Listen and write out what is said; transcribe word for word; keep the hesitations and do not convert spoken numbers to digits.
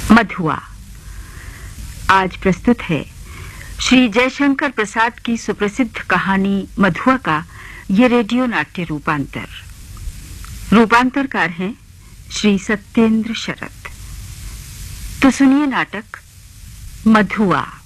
मधुआ। आज प्रस्तुत है श्री जयशंकर प्रसाद की सुप्रसिद्ध कहानी मधुआ का ये रेडियो नाट्य रूपांतर। रूपांतरकार हैं श्री सत्येंद्र शरद। तो सुनिए नाटक मधुआ।